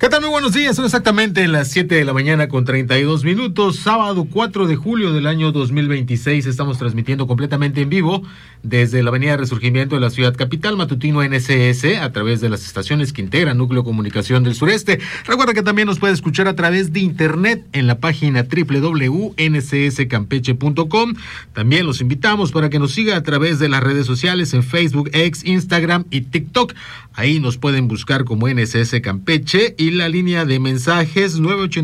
¿Qué tal? Muy buenos días, son exactamente las 7 de la mañana con 32 minutos, sábado 4 de julio del año 2026, estamos transmitiendo completamente en vivo desde la avenida Resurgimiento de la ciudad capital, matutino NCS, a través de las estaciones que integran Núcleo Comunicación del Sureste. Recuerda que también nos puede escuchar a través de internet en la página www.ncscampeche.com. También los invitamos para que nos siga a través de las redes sociales en Facebook, X, Instagram y TikTok. Ahí nos pueden buscar como NCS Campeche y la línea de mensajes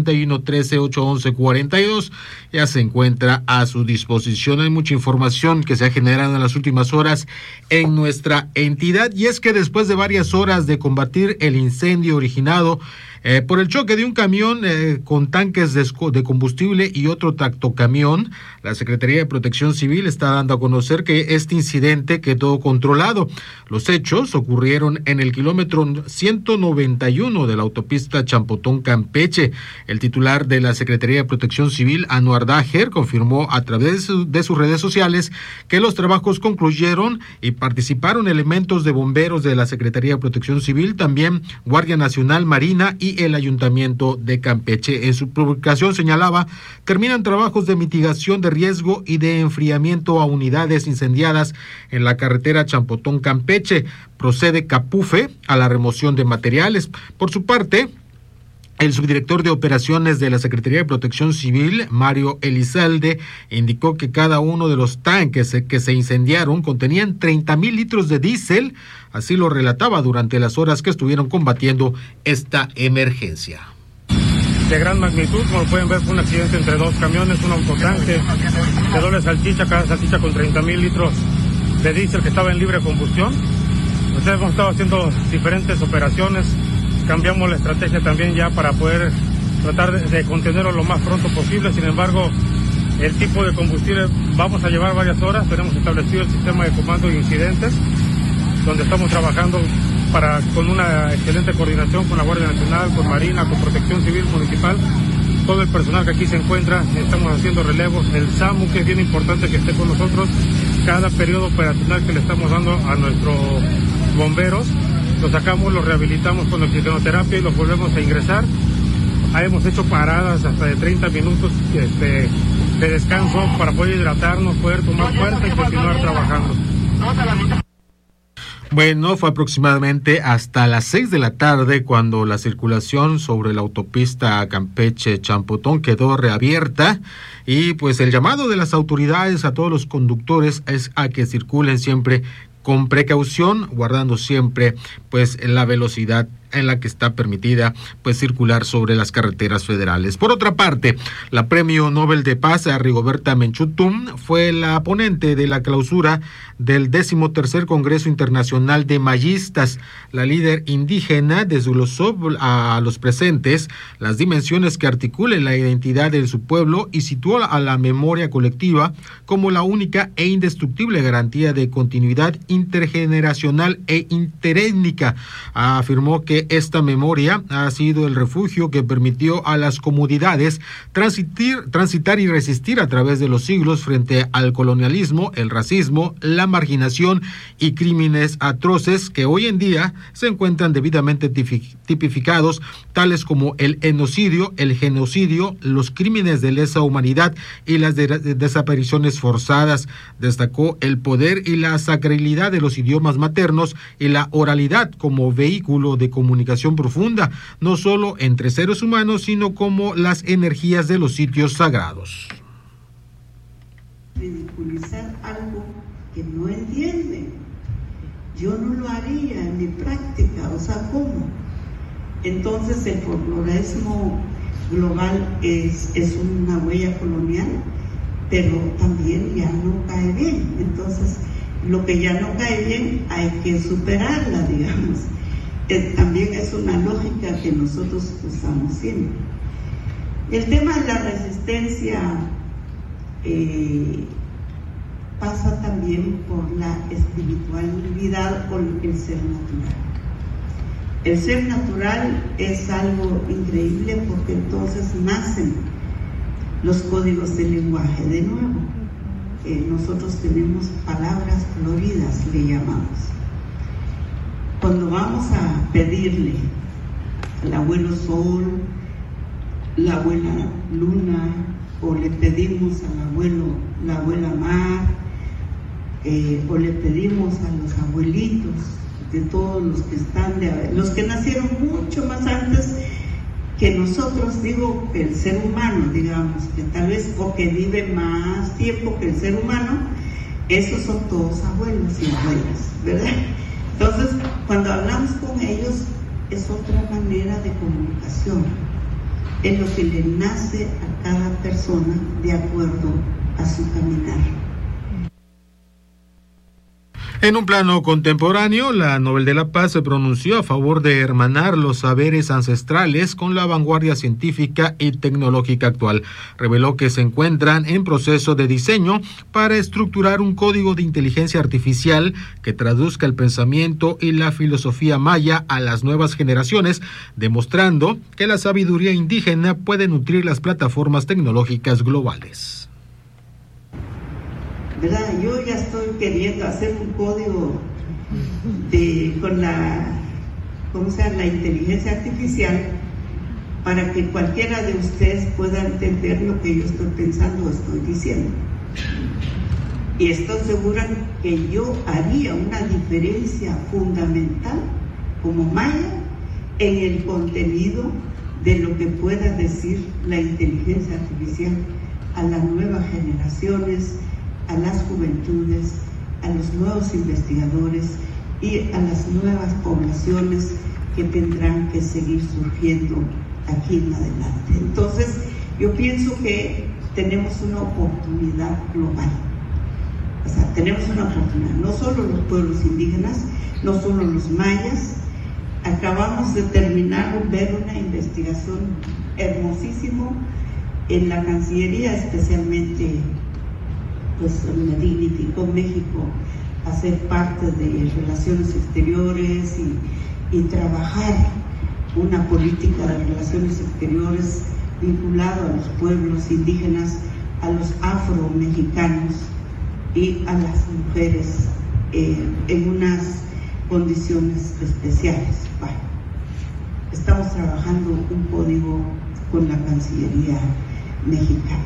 981-13-811-42 ya se encuentra a su disposición. Hay mucha información que se ha generado en las últimas horas en nuestra entidad, y es que después de varias horas de combatir el incendio originado por el choque de un camión con tanques de combustible y otro tractocamión, la Secretaría de Protección Civil está dando a conocer que este incidente quedó controlado. Los hechos ocurrieron en el kilómetro 191 de la autopista Champotón-Campeche. El titular de la Secretaría de Protección Civil, Anuar Daher, confirmó a través de sus redes sociales que los trabajos concluyeron y participaron elementos de bomberos de la Secretaría de Protección Civil, también Guardia Nacional, Marina y el Ayuntamiento de Campeche. En su publicación señalaba: terminan trabajos de mitigación de riesgo y de enfriamiento a unidades incendiadas en la carretera Champotón-Campeche. Procede Capufe a la remoción de materiales. Por su parte, el subdirector de operaciones de la Secretaría de Protección Civil, Mario Elizalde, indicó que cada uno de los tanques que se incendiaron contenían 30,000 litros de diésel. Así lo relataba durante las horas que estuvieron combatiendo esta emergencia. De gran magnitud, como pueden ver, fue un accidente entre dos camiones, un autotanque de doble salchicha, cada salchicha con 30,000 litros de diésel que estaba en libre combustión. Nosotros hemos estado haciendo diferentes operaciones, cambiamos la estrategia también ya para poder tratar de contenerlo lo más pronto posible. Sin embargo, el tipo de combustible vamos a llevar varias horas. Tenemos establecido el sistema de comando de incidentes, donde estamos trabajando con una excelente coordinación con la Guardia Nacional, con Marina, con Protección Civil Municipal, todo el personal que aquí se encuentra. Estamos haciendo relevos, el SAMU, que es bien importante que esté con nosotros, cada periodo operacional que le estamos dando a nuestros bomberos, los sacamos, los rehabilitamos con oxigenoterapia y los volvemos a ingresar. Hemos hecho paradas hasta de 30 minutos de descanso para poder hidratarnos, poder tomar fuerza y continuar trabajando. Bueno, fue aproximadamente hasta las 6 de la tarde cuando la circulación sobre la autopista Campeche-Champotón quedó reabierta, y pues el llamado de las autoridades a todos los conductores es a que circulen siempre con precaución, guardando siempre pues la velocidad en la que está permitida pues circular sobre las carreteras federales. Por otra parte, la Premio Nobel de Paz a Rigoberta Menchú fue la ponente de la clausura del 13º Congreso Internacional de Mayistas. La líder indígena desglosó a los presentes las dimensiones que articulan la identidad de su pueblo y situó a la memoria colectiva como la única e indestructible garantía de continuidad intergeneracional e interétnica. Afirmó que esta memoria ha sido el refugio que permitió a las comunidades transitar y resistir a través de los siglos frente al colonialismo, el racismo, la marginación y crímenes atroces que hoy en día se encuentran debidamente tipificados, tales como el genocidio, los crímenes de lesa humanidad y las desapariciones forzadas. Destacó el poder y la sacralidad de los idiomas maternos y la oralidad como vehículo de comunicación profunda, no solo entre seres humanos, sino como las energías de los sitios sagrados. Ridiculizar algo que no entienden. Yo no lo haría en mi práctica, o sea, ¿cómo? Entonces el folclorismo global es una huella colonial, pero también ya no cae bien. Entonces, lo que ya no cae bien hay que superarla, digamos. También es una lógica que nosotros usamos siempre. El tema de la resistencia pasa también por la espiritualidad o el ser natural. El ser natural es algo increíble porque entonces nacen los códigos del lenguaje de nuevo. Nosotros tenemos palabras floridas, le llamamos. Cuando vamos a pedirle a la abuelo sol, la abuela luna, o le pedimos al abuelo, la abuela mar, o le pedimos a los abuelitos de todos los que están, los que nacieron mucho más antes que nosotros, digo, el ser humano, digamos, que tal vez porque vive más tiempo que el ser humano, esos son todos abuelos y abuelas, ¿verdad? Entonces, cuando hablamos con ellos, es otra manera de comunicación, es lo que le nace a cada persona de acuerdo a su caminar. En un plano contemporáneo, la Nobel de la Paz se pronunció a favor de hermanar los saberes ancestrales con la vanguardia científica y tecnológica actual. Reveló que se encuentran en proceso de diseño para estructurar un código de inteligencia artificial que traduzca el pensamiento y la filosofía maya a las nuevas generaciones, demostrando que la sabiduría indígena puede nutrir las plataformas tecnológicas globales. ¿Verdad? Yo ya estoy queriendo hacer un código con la inteligencia artificial para que cualquiera de ustedes pueda entender lo que yo estoy pensando o estoy diciendo. Y estoy segura que yo haría una diferencia fundamental como maya en el contenido de lo que pueda decir la inteligencia artificial a las nuevas generaciones, a las juventudes, a los nuevos investigadores y a las nuevas poblaciones que tendrán que seguir surgiendo aquí en adelante. Entonces, yo pienso que tenemos una oportunidad global. O sea, tenemos una oportunidad, no solo los pueblos indígenas, no solo los mayas. Acabamos de terminar de ver una investigación hermosísima en la Cancillería, especialmente pues me dignificó México a ser parte de relaciones exteriores y trabajar una política de relaciones exteriores vinculada a los pueblos indígenas, a los afromexicanos y a las mujeres en unas condiciones especiales. Bueno, estamos trabajando un código con la Cancillería mexicana.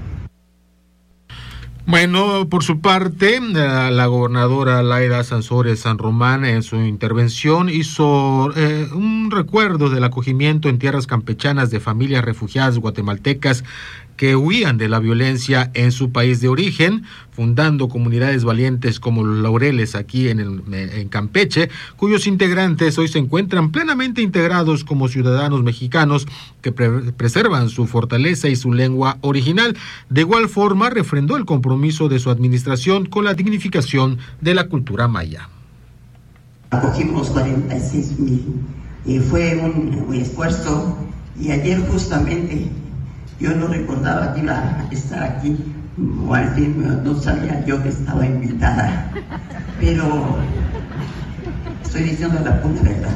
Bueno, por su parte, la gobernadora Laida Sansores San Román en su intervención hizo un recuerdo del acogimiento en tierras campechanas de familias refugiadas guatemaltecas que huían de la violencia en su país de origen, fundando comunidades valientes como los Laureles aquí en Campeche, cuyos integrantes hoy se encuentran plenamente integrados como ciudadanos mexicanos que preservan su fortaleza y su lengua original. De igual forma, refrendó el compromiso de su administración con la dignificación de la cultura maya. Acogimos 46,000. Fue un esfuerzo, y ayer justamente yo no recordaba que iba a estar aquí, o al fin no sabía yo que estaba invitada, pero estoy diciendo la pura verdad.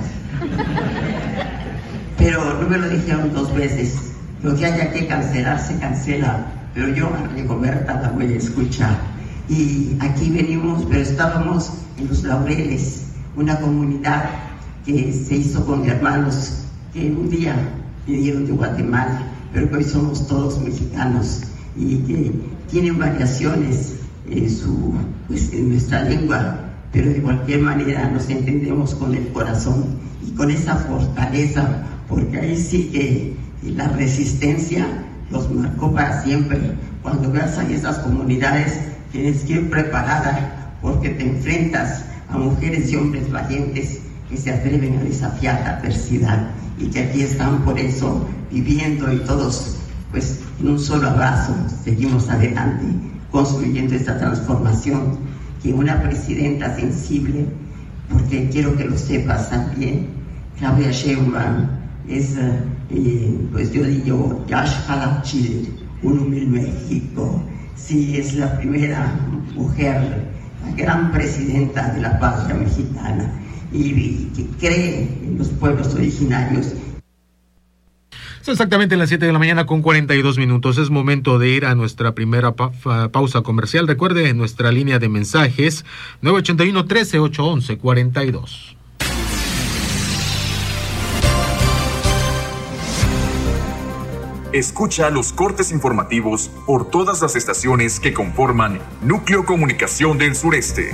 Pero no me lo dijeron 2 veces, lo que haya que cancelar se cancela, pero yo a Rigoberta la voy a escuchar. Y aquí venimos, pero estábamos en los Laureles, una comunidad que se hizo con hermanos que un día vinieron de Guatemala, pero que hoy somos todos mexicanos y que tienen variaciones en nuestra lengua, pero de cualquier manera nos entendemos con el corazón y con esa fortaleza, porque ahí sí que la resistencia los marcó para siempre. Cuando veas a esas comunidades tienes que ir preparada, porque te enfrentas a mujeres y hombres valientes que se atreven a desafiar la adversidad y que aquí están por eso viviendo, y todos pues en un solo abrazo seguimos adelante construyendo esta transformación. Que una presidenta sensible, porque quiero que lo sepas también, Claudia Sheinbaum es pues yo digo Yaxcala Chile, Unumil México. Sí, es la primera mujer, la gran presidenta de la patria mexicana, y que cree en los pueblos originarios. Es exactamente las 7 de la mañana con 42 minutos. Es momento de ir a nuestra primera pausa comercial. Recuerde nuestra línea de mensajes 981-13-811-42. Escucha los cortes informativos por todas las estaciones que conforman Núcleo Comunicación del Sureste.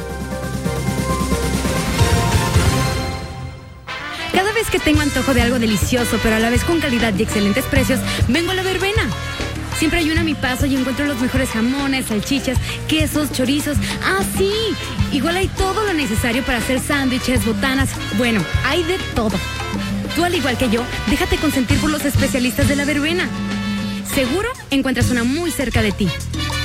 Cada vez que tengo antojo de algo delicioso, pero a la vez con calidad y excelentes precios, vengo a La Verbena. Siempre hay una a mi paso y encuentro los mejores jamones, salchichas, quesos, chorizos. ¡Ah, sí! Igual hay todo lo necesario para hacer sándwiches, botanas. Bueno, hay de todo. Tú, al igual que yo, déjate consentir por los especialistas de La Verbena. Seguro encuentras una muy cerca de ti.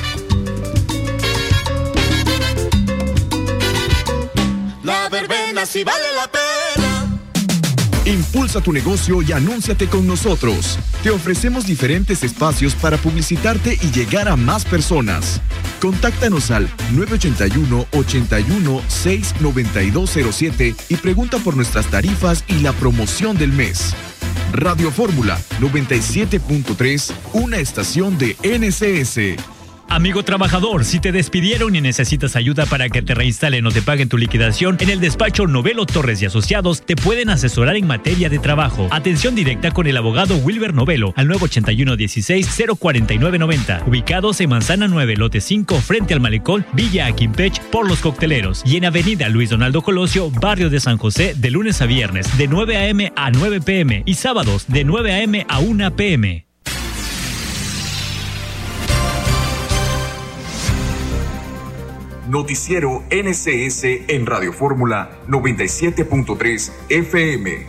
La Verbena sí vale la pena. Impulsa tu negocio y anúnciate con nosotros. Te ofrecemos diferentes espacios para publicitarte y llegar a más personas. Contáctanos al 981-81-69207 y pregunta por nuestras tarifas y la promoción del mes. Radio Fórmula 97.3, una estación de NCS. Amigo trabajador, si te despidieron y necesitas ayuda para que te reinstalen o te paguen tu liquidación, en el despacho Novelo Torres y Asociados te pueden asesorar en materia de trabajo. Atención directa con el abogado Wilber Novelo al 981-16-04990. Ubicados en Manzana 9, lote 5, frente al Malecón, Villa Aquimpech, por Los Cocteleros. Y en Avenida Luis Donaldo Colosio, barrio de San José, de lunes a viernes, de 9 a.m. a 9 p.m. y sábados, de 9 a.m. a 1 p.m. Noticiero NCS en Radio Fórmula 97.3 FM.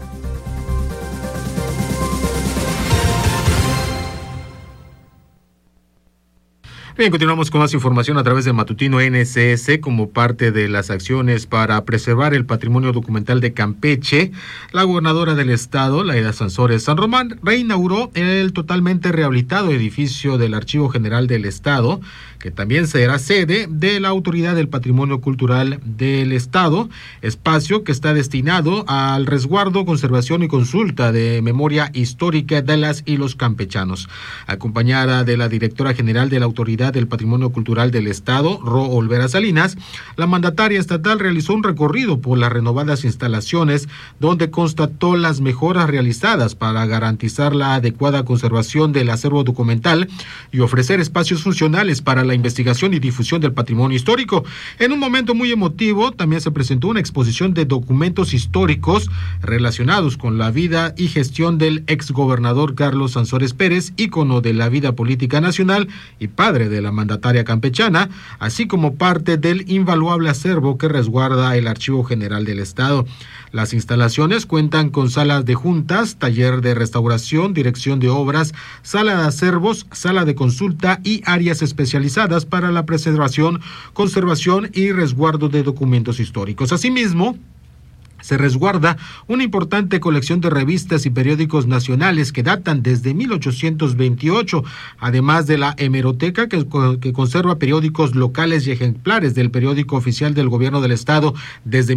Bien, continuamos con más información a través del matutino NCS. Como parte de las acciones para preservar el patrimonio documental de Campeche, la gobernadora del estado, Laida Sansores San Román, reinauguró el totalmente rehabilitado edificio del Archivo General del Estado, que también será sede de la Autoridad del Patrimonio Cultural del Estado, espacio que está destinado al resguardo, conservación y consulta de memoria histórica de las y los campechanos. Acompañada de la directora general de la Autoridad del Patrimonio Cultural del Estado, Ro Olvera Salinas, la mandataria estatal realizó un recorrido por las renovadas instalaciones, donde constató las mejoras realizadas para garantizar la adecuada conservación del acervo documental y ofrecer espacios funcionales para la investigación y difusión del patrimonio histórico. En un momento muy emotivo, también se presentó una exposición de documentos históricos relacionados con la vida y gestión del exgobernador Carlos Sansores Pérez, ícono de la vida política nacional y padre de la mandataria campechana, así como parte del invaluable acervo que resguarda el Archivo General del Estado. Las instalaciones cuentan con salas de juntas, taller de restauración, dirección de obras, sala de acervos, sala de consulta y áreas especializadas para la preservación, conservación y resguardo de documentos históricos. Asimismo, se resguarda una importante colección de revistas y periódicos nacionales que datan desde 1828, además de la hemeroteca que conserva periódicos locales y ejemplares del periódico oficial del gobierno del estado desde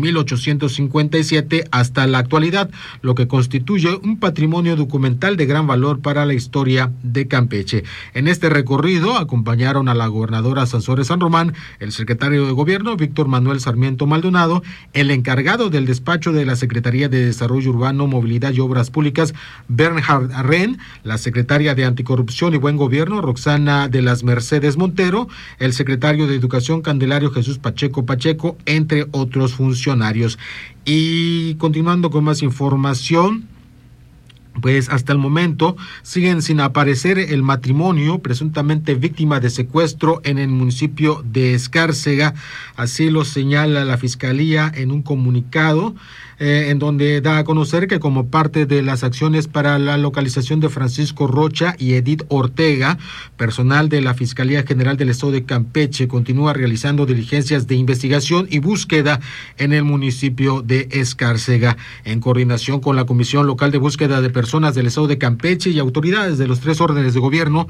1857 hasta la actualidad, lo que constituye un patrimonio documental de gran valor para la historia de Campeche. En este recorrido acompañaron a la gobernadora Sansores San Román, el secretario de gobierno Víctor Manuel Sarmiento Maldonado, el encargado del despacho de la Secretaría de Desarrollo Urbano, Movilidad y Obras Públicas, Bernhard Arren, la secretaria de Anticorrupción y Buen Gobierno, Roxana de las Mercedes Montero, el secretario de Educación, Candelario Jesús Pacheco, entre otros funcionarios. Y continuando con más información, pues hasta el momento siguen sin aparecer el matrimonio presuntamente víctima de secuestro en el municipio de Escárcega. Así lo señala la Fiscalía en un comunicado en donde da a conocer que como parte de las acciones para la localización de Francisco Rocha y Edith Ortega, personal de la Fiscalía General del Estado de Campeche continúa realizando diligencias de investigación y búsqueda en el municipio de Escárcega, en coordinación con la Comisión Local de Búsqueda de Personas del Estado de Campeche y autoridades de los 3 órdenes de gobierno,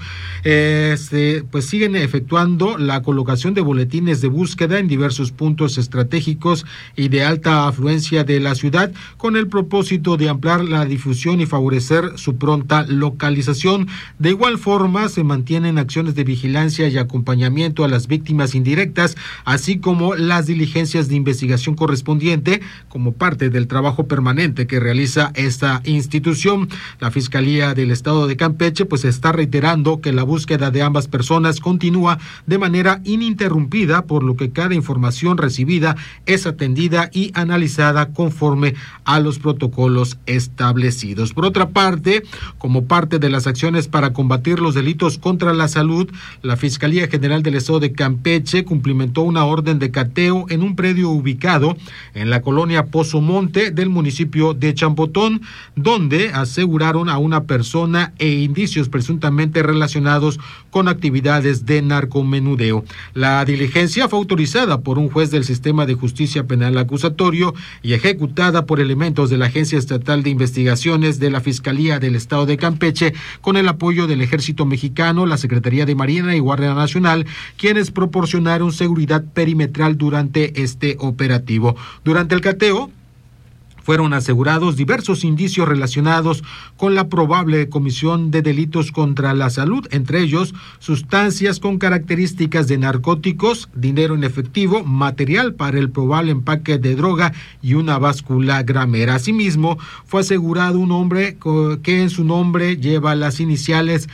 pues siguen efectuando la colocación de boletines de búsqueda en diversos puntos estratégicos y de alta afluencia de la ciudad con el propósito de ampliar la difusión y favorecer su pronta localización. De igual forma, se mantienen acciones de vigilancia y acompañamiento a las víctimas indirectas, así como las diligencias de investigación correspondiente como parte del trabajo permanente que realiza esta institución. La Fiscalía del Estado de Campeche pues está reiterando que la búsqueda de ambas personas continúa de manera ininterrumpida, por lo que cada información recibida es atendida y analizada conforme a los protocolos establecidos. Por otra parte, como parte de las acciones para combatir los delitos contra la salud, la Fiscalía General del Estado de Campeche cumplimentó una orden de cateo en un predio ubicado en la colonia Pozo Monte del municipio de Champotón, donde aseguraron a una persona e indicios presuntamente relacionados con actividades de narcomenudeo. La diligencia fue autorizada por un juez del Sistema de Justicia Penal Acusatorio y ejecutada por elementos de la Agencia Estatal de Investigaciones de la Fiscalía del Estado de Campeche con el apoyo del Ejército Mexicano, la Secretaría de Marina y Guardia Nacional, quienes proporcionaron seguridad perimetral durante este operativo. Durante el cateo fueron asegurados diversos indicios relacionados con la probable comisión de delitos contra la salud, entre ellos sustancias con características de narcóticos, dinero en efectivo, material para el probable empaque de droga y una báscula gramera. Asimismo, fue asegurado un hombre que en su nombre lleva las iniciales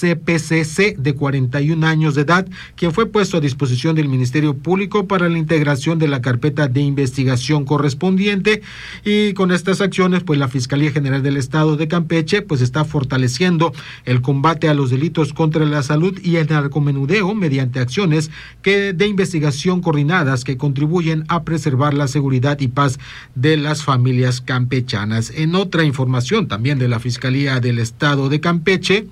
CPCC, de 41 años de edad, quien fue puesto a disposición del Ministerio Público para la integración de la carpeta de investigación correspondiente. Y con estas acciones, pues la Fiscalía General del Estado de Campeche pues está fortaleciendo el combate a los delitos contra la salud y el narcomenudeo mediante acciones de investigación coordinadas que contribuyen a preservar la seguridad y paz de las familias campechanas. En otra información también de la Fiscalía del Estado de Campeche,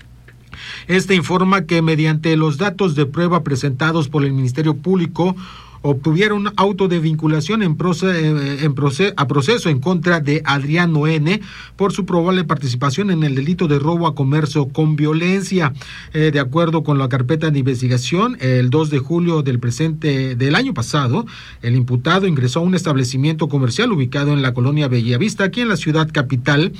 esta informa que mediante los datos de prueba presentados por el Ministerio Público obtuvieron auto de vinculación a proceso en contra de Adriano N. por su probable participación en el delito de robo a comercio con violencia. De acuerdo con la carpeta de investigación, el 2 de julio del año pasado, el imputado ingresó a un establecimiento comercial ubicado en la colonia Bellavista, aquí en la ciudad capital,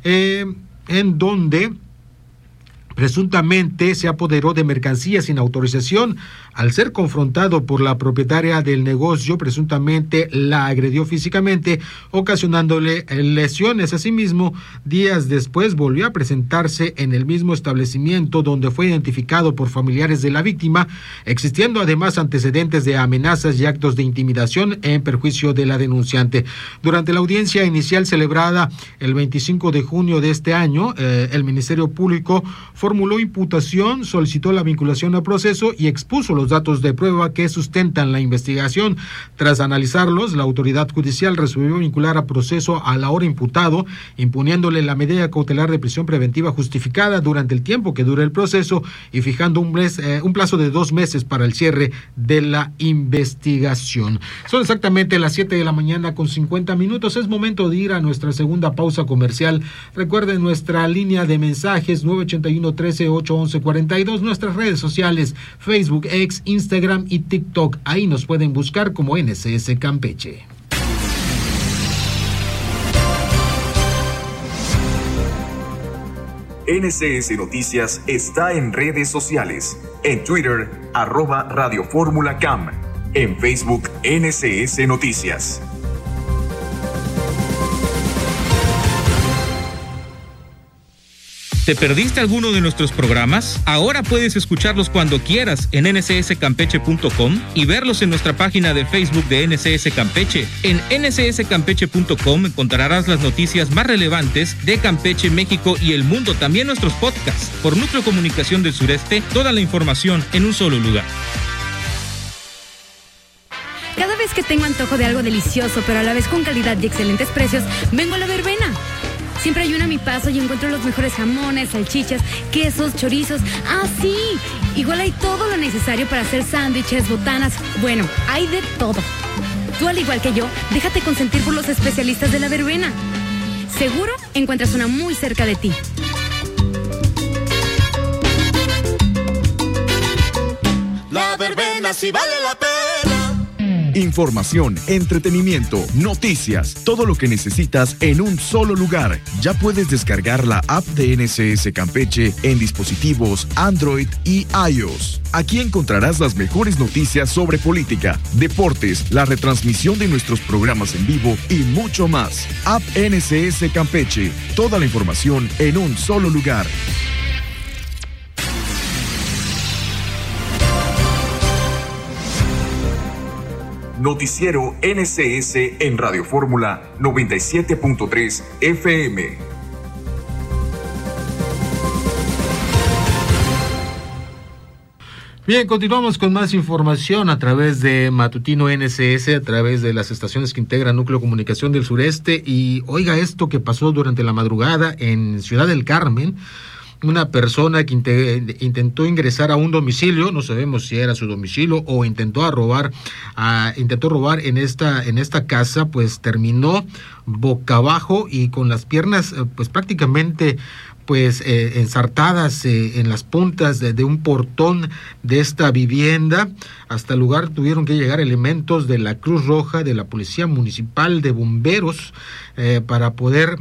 en donde presuntamente se apoderó de mercancías sin autorización. Al ser confrontado por la propietaria del negocio, presuntamente la agredió físicamente, ocasionándole lesiones. Asimismo, días después volvió a presentarse en el mismo establecimiento, donde fue identificado por familiares de la víctima, existiendo además antecedentes de amenazas y actos de intimidación en perjuicio de la denunciante. Durante la audiencia inicial celebrada el 25 de junio de este año, el Ministerio Público formuló imputación, solicitó la vinculación a proceso y expuso los datos de prueba que sustentan la investigación. Tras analizarlos, la autoridad judicial resolvió vincular a proceso al ahora imputado, imponiéndole la medida cautelar de prisión preventiva justificada durante el tiempo que dure el proceso y fijando un plazo de 2 meses para el cierre de la investigación. Son exactamente las 7 de la mañana con 50 minutos. Es momento de ir a nuestra segunda pausa comercial. Recuerden nuestra línea de mensajes 981-13-811-42, nuestras redes sociales, Facebook, X, Instagram y TikTok. Ahí nos pueden buscar como NCS Campeche. NCS Noticias está en redes sociales. En Twitter, @Radio Fórmula Cam. En Facebook, NCS Noticias. ¿Te perdiste alguno de nuestros programas? Ahora puedes escucharlos cuando quieras en ncscampeche.com y verlos en nuestra página de Facebook de NCS Campeche. En ncscampeche.com encontrarás las noticias más relevantes de Campeche, México y el mundo, también nuestros podcasts. Por Núcleo Comunicación del Sureste, toda la información en un solo lugar. Cada vez que tengo antojo de algo delicioso, pero a la vez con calidad y excelentes precios, vengo a La Verbena. Siempre hay una a mi paso y encuentro los mejores jamones, salchichas, quesos, chorizos. ¡Ah, sí! Igual hay todo lo necesario para hacer sándwiches, botanas. Bueno, hay de todo. Tú, al igual que yo, déjate consentir por los especialistas de La Verbena. Seguro encuentras una muy cerca de ti. La Verbena sí vale la pena. Información, entretenimiento, noticias, todo lo que necesitas en un solo lugar. Ya puedes descargar la app de NSS Campeche en dispositivos Android y iOS. Aquí encontrarás las mejores noticias sobre política, deportes, la retransmisión de nuestros programas en vivo y mucho más. App NSS Campeche. Toda la información en un solo lugar. Noticiero NSS en Radio Fórmula 97.3 FM. Bien, continuamos con más información a través de Matutino NSS, a través de las estaciones que integran Núcleo Comunicación del Sureste. Y oiga esto que pasó durante la madrugada en Ciudad del Carmen. Una persona que intentó ingresar a un domicilio, no sabemos si era su domicilio o intentó robar en esta casa, pues terminó boca abajo y con las piernas pues prácticamente ensartadas en las puntas de un portón de esta vivienda. Hasta el lugar tuvieron que llegar elementos de la Cruz Roja, de la Policía Municipal, de bomberos, para poder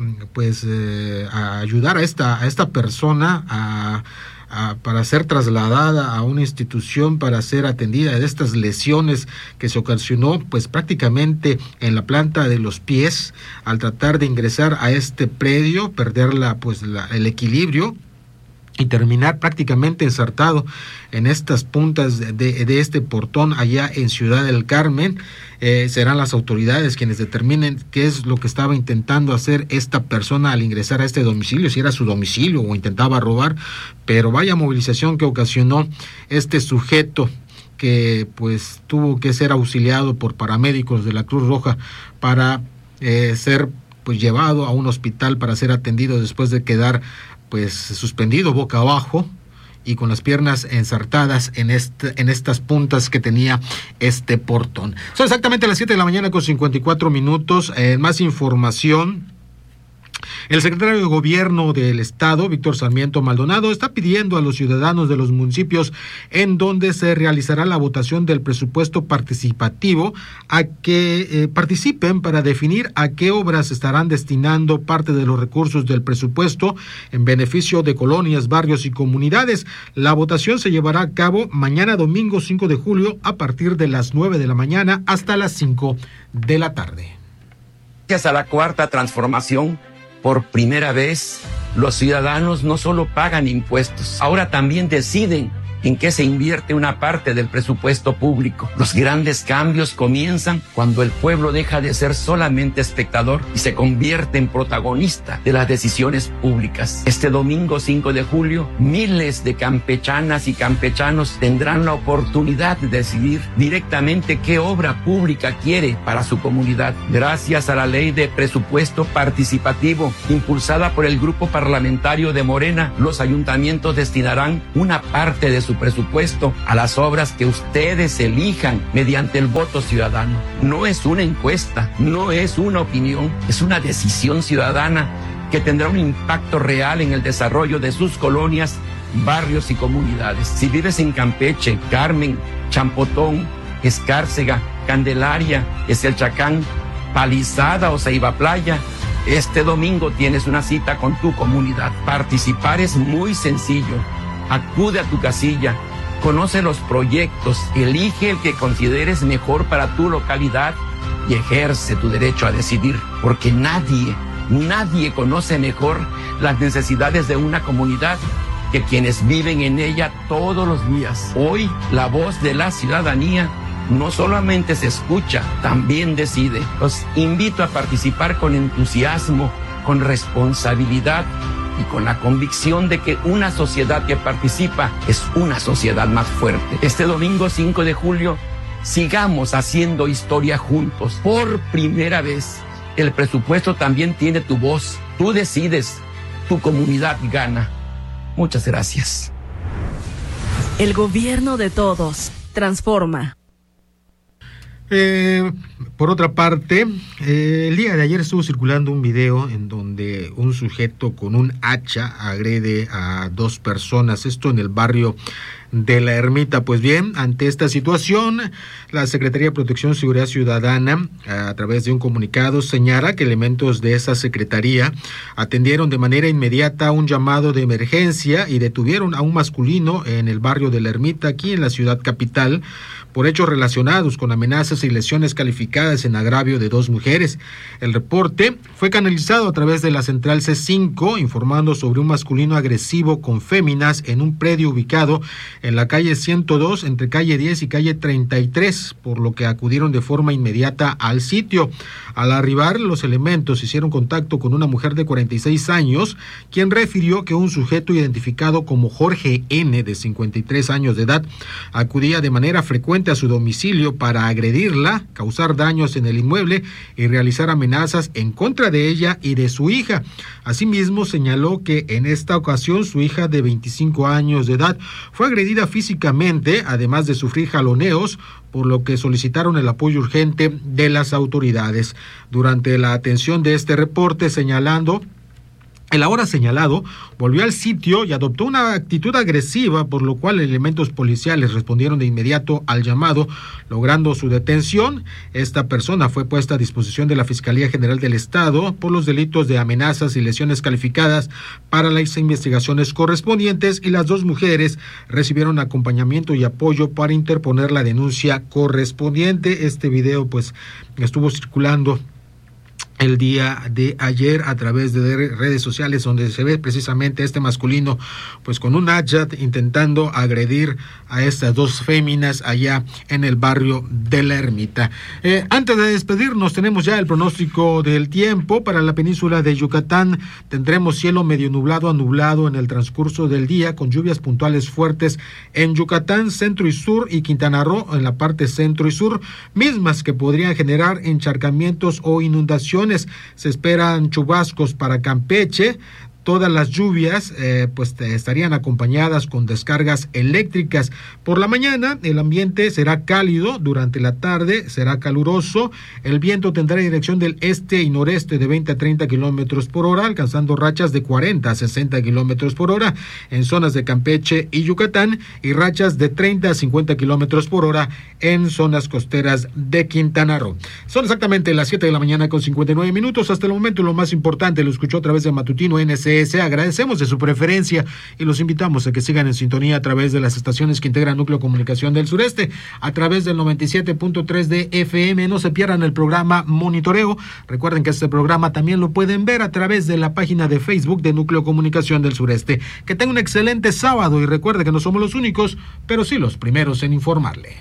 ayudar a esta persona para ser trasladada a una institución para ser atendida de estas lesiones que se ocasionó pues prácticamente en la planta de los pies al tratar de ingresar a este predio, perder el equilibrio y terminar prácticamente ensartado en estas puntas de este portón allá en Ciudad del Carmen. Serán las autoridades quienes determinen qué es lo que estaba intentando hacer esta persona al ingresar a este domicilio, si era su domicilio o intentaba robar, pero vaya movilización que ocasionó este sujeto que pues tuvo que ser auxiliado por paramédicos de la Cruz Roja para ser pues llevado a un hospital para ser atendido después de quedar pues suspendido boca abajo y con las piernas ensartadas en estas puntas que tenía este portón. Son exactamente las 7 de la mañana con 54 minutos. Más información. El secretario de Gobierno del Estado, Víctor Sarmiento Maldonado, está pidiendo a los ciudadanos de los municipios en donde se realizará la votación del presupuesto participativo a que participen para definir a qué obras estarán destinando parte de los recursos del presupuesto en beneficio de colonias, barrios y comunidades. La votación se llevará a cabo mañana domingo 5 de julio a partir de las 9 de la mañana hasta las 5 de la tarde. Gracias a la Cuarta Transformación, por primera vez, los ciudadanos no solo pagan impuestos, ahora también deciden en qué se invierte una parte del presupuesto público. Los grandes cambios comienzan cuando el pueblo deja de ser solamente espectador y se convierte en protagonista de las decisiones públicas. Este domingo 5 de julio, miles de campechanas y campechanos tendrán la oportunidad de decidir directamente qué obra pública quiere para su comunidad. Gracias a la ley de presupuesto participativo impulsada por el grupo parlamentario de Morena, los ayuntamientos destinarán una parte de su presupuesto a las obras que ustedes elijan mediante el voto ciudadano. No es una encuesta, no es una opinión, es una decisión ciudadana que tendrá un impacto real en el desarrollo de sus colonias, barrios y comunidades. Si vives en Campeche, Carmen, Champotón, Escárcega, Candelaria, Eselchacán, Palizada o Ceiba Playa, este domingo tienes una cita con tu comunidad. Participar es muy sencillo. Acude a tu casilla, conoce los proyectos, elige el que consideres mejor para tu localidad y ejerce tu derecho a decidir, porque nadie conoce mejor las necesidades de una comunidad que quienes viven en ella todos los días. Hoy, la voz de la ciudadanía no solamente se escucha, también decide. Los invito a participar con entusiasmo, con responsabilidad y con la convicción de que una sociedad que participa es una sociedad más fuerte. Este domingo 5 de julio, sigamos haciendo historia juntos. Por primera vez, el presupuesto también tiene tu voz. Tú decides, tu comunidad gana. Muchas gracias. El gobierno de todos transforma. Por otra parte, el día de ayer estuvo circulando un video en donde un sujeto con un hacha agrede a 2 personas, esto en el barrio de La Ermita. Pues bien, ante esta situación, la Secretaría de Protección y Seguridad Ciudadana, a través de un comunicado, señala que elementos de esa secretaría atendieron de manera inmediata un llamado de emergencia y detuvieron a un masculino en el barrio de La Ermita, aquí en la ciudad capital, por hechos relacionados con amenazas y lesiones calificadas en agravio de 2 mujeres. El reporte fue canalizado a través de la central C5, informando sobre un masculino agresivo con féminas en un predio ubicado en la calle 102, entre calle 10 y calle 33, por lo que acudieron de forma inmediata al sitio. Al arribar, los elementos hicieron contacto con una mujer de 46 años, quien refirió que un sujeto identificado como Jorge N., de 53 años de edad, acudía de manera frecuente a su domicilio para agredirla, causar daños en el inmueble y realizar amenazas en contra de ella y de su hija. Asimismo, señaló que en esta ocasión su hija de 25 años de edad fue agredida físicamente, además de sufrir jaloneos, por lo que solicitaron el apoyo urgente de las autoridades. Durante la atención de este reporte, el ahora señalado volvió al sitio y adoptó una actitud agresiva, por lo cual elementos policiales respondieron de inmediato al llamado, logrando su detención. Esta persona fue puesta a disposición de la Fiscalía General del Estado por los delitos de amenazas y lesiones calificadas para las investigaciones correspondientes, y las 2 mujeres recibieron acompañamiento y apoyo para interponer la denuncia correspondiente. Este video pues estuvo circulando el día de ayer a través de redes sociales, donde se ve precisamente este masculino pues con un hacha intentando agredir a estas 2 féminas allá en el barrio de La Ermita. Antes de despedirnos, tenemos ya el pronóstico del tiempo para la península de Yucatán. Tendremos cielo medio nublado a nublado en el transcurso del día, con lluvias puntuales fuertes en Yucatán, centro y sur, y Quintana Roo en la parte centro y sur, mismas que podrían generar encharcamientos o inundaciones. Se esperan chubascos para Campeche. Todas las lluvias estarían acompañadas con descargas eléctricas. Por la mañana el ambiente será cálido, durante la tarde será caluroso. El viento tendrá dirección del este y noreste de 20 a 30 kilómetros por hora, alcanzando rachas de 40 a 60 kilómetros por hora en zonas de Campeche y Yucatán, y rachas de 30 a 50 kilómetros por hora en zonas costeras de Quintana Roo. Son exactamente las 7 de la mañana con 59 minutos. Hasta el momento lo más importante lo escuchó a través de Matutino NC. Agradecemos de su preferencia y los invitamos a que sigan en sintonía a través de las estaciones que integran Núcleo Comunicación del Sureste, a través del 97.3 de FM. No se pierdan el programa Monitoreo. Recuerden que este programa también lo pueden ver a través de la página de Facebook de Núcleo Comunicación del Sureste. Que tengan un excelente sábado y recuerde que no somos los únicos, pero sí los primeros en informarle.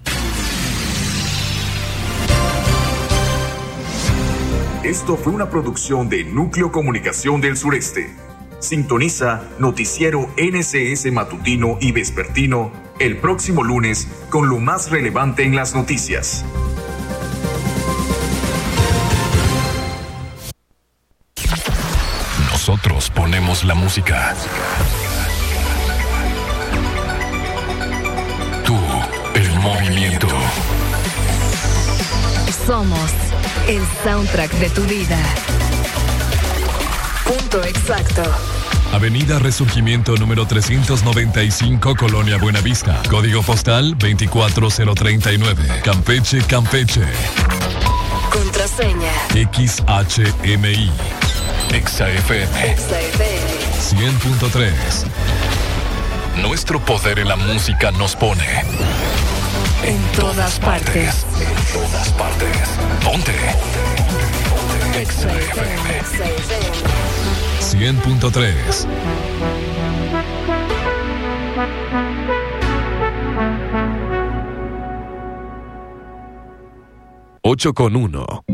Esto fue una producción de Núcleo Comunicación del Sureste. Sintoniza Noticiero NCS Matutino y Vespertino el próximo lunes con lo más relevante en las noticias. Nosotros ponemos la música. Tú, el movimiento. Somos el soundtrack de tu vida. Punto exacto. Avenida Resurgimiento número 395, Colonia Buenavista. Código postal 24039. Campeche, Campeche. Contraseña XHMI. XFM 100.3. Nuestro poder en la música nos pone en todas partes. En todas partes. Ponte. XFM 100.3. 8:1.